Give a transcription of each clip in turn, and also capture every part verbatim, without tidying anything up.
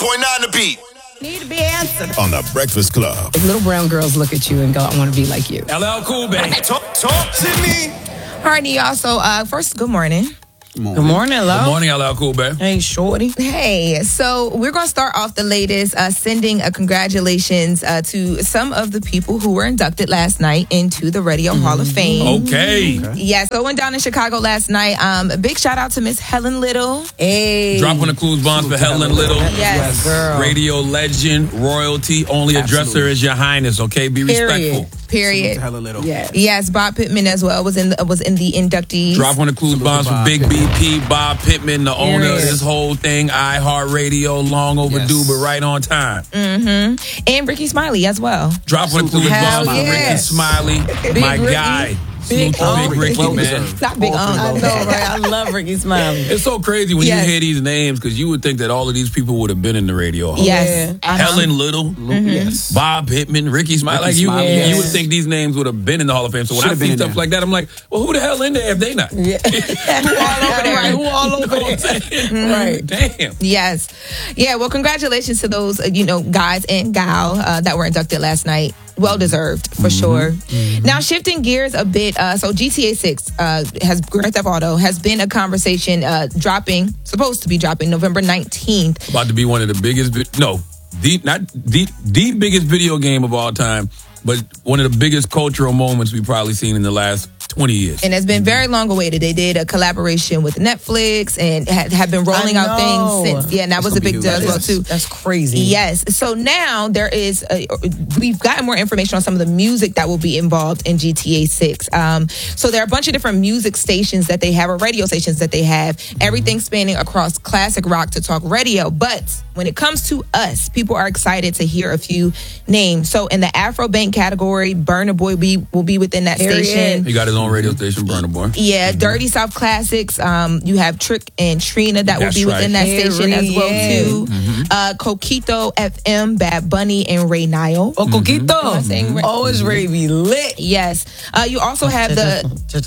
point nine The Beat. Need to be answered. On The Breakfast Club. If little brown girls look at you and go, I want to be like you. L L Cool, baby. Talk, talk to me. All right, y'all. So, uh, first, good morning. Good morning, Good morning hello. Good morning, L L Cool, baby. Hey, shorty. Hey, so we're going to start off the latest, uh, sending a congratulations uh, to some of the people who were inducted last night into the Radio mm-hmm. Hall of Fame. Okay. okay. Yeah, so I went down in Chicago last night. Um, a big shout out to Miss Helen Little. Hey. Drop one of Clues Bonds for Helen Little. Yes. yes, girl. Radio legend, royalty. Only address her as your highness, okay? Be Period. respectful. Period. Helen Little. Yes. yes, Bob Pittman as well was in the, was in the inductees. Drop one of Clues Bonds for Big B P, Bob Pittman, the owner of this whole thing, iHeartRadio, long overdue, yes. but right on time. Mm-hmm. And Ricky Smiley as well. Drop one of Clues Bonds for yes. Ricky Smiley, Big my Ricky. guy. Big, Big Ricky, well man. Not Big I know, right? I love Ricky Smiley. It's so crazy when yes. you hear these names because you would think that all of these people would have been in the radio hall. Yes. Yeah. Helen Little, mm-hmm. yes. Bob Pittman, Ricky Smiley. Like you, Smiley, yes. you would yes. think these names would have been in the Hall of Fame. So when Should've I see stuff there. like that, I'm like, well, who the hell in there if they not? Yeah. Who all over there? Right, who all over there? Mm-hmm. Right. Damn. Yes. Yeah, well, congratulations to those, uh, you know, guys and gal uh, that were inducted last night. Well deserved, for mm-hmm. sure. Mm-hmm. Now, shifting gears a bit, uh, so G T A six uh, has Grand Theft Auto has been a conversation uh, dropping, supposed to be dropping November nineteenth. About to be one of the biggest, no, the not the the biggest video game of all time, but one of the biggest cultural moments we've probably seen in the last twenty years. And it's been very long awaited. They did a collaboration with Netflix and had, have been rolling out things since. Yeah, and that That's was a big deal as well, too. That's crazy. Yes. So now there is, a, we've gotten more information on some of the music that will be involved in G T A six. Um, so there are a bunch of different music stations that they have, or radio stations that they have, everything spanning across classic rock to talk radio. But when it comes to us, people are excited to hear a few names. So in the Afro Bank category, Burna Boy be, will be within that Period. station. He got his own radio station, Burna Boy. Yeah, mm-hmm. Dirty South Classics. Um, you have Trick and Trina that That's will be within right. that station as well too. Mm-hmm. Uh, Coquito F M, Bad Bunny, and Ray Nile. Oh, Coquito. Mm-hmm. Am I saying Ray? Oh, it's Ray be lit. Yes. Uh, you also have the.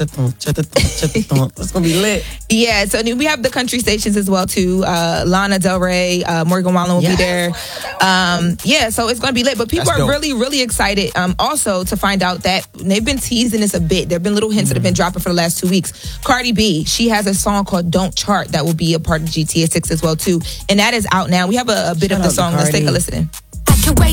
It's gonna be lit. Yeah. So we have the country stations as well too. Uh, Lana Del Rey, uh, Morgan Wallen will yes. be there. Um, yeah. So it's gonna be lit. But people That's are dope. really, really excited. Um, also to find out that they've been teasing this a bit. There've been little hints mm-hmm. that have been dropping for the last two weeks. Cardi B, she has a song called "Don't Chart" that will be a part of G T A six as well too, and that is out now. We have a, a bit Shout of the song. Let's take a listen.